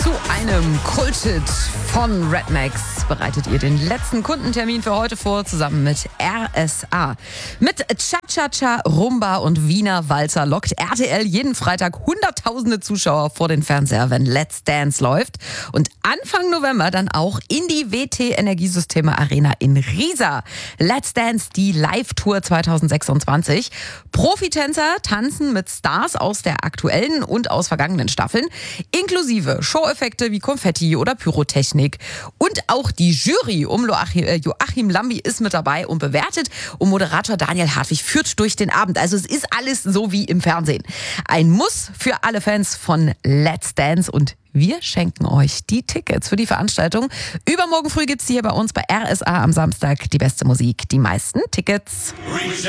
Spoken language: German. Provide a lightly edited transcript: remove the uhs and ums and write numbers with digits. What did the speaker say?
Zu einem Kulthit von Redmax bereitet ihr den letzten Kundentermin für heute vor, zusammen mit RSA. Mit Cha-Cha-Cha, Rumba und Wiener Walzer lockt RTL jeden Freitag hunderttausende Zuschauer vor den Fernseher, wenn Let's Dance läuft. Und Anfang November dann auch in die WT Energiesysteme Arena in Riesa. Let's Dance, die Live-Tour 2026. Profitänzer tanzen mit Stars aus der aktuellen und aus vergangenen Staffeln, inklusive Show-Effekte wie Konfetti oder Pyrotechnik. Und auch die Jury um Joachim Lambi ist mit dabei und bewertet. Und Moderator Daniel Hartwig führt durch den Abend. Also es ist alles so wie im Fernsehen. Ein Muss für alle Fans von Let's Dance, und wir schenken euch die Tickets für die Veranstaltung. Übermorgen früh gibt's die hier bei uns bei RSA am Samstag. Die beste Musik, die meisten Tickets.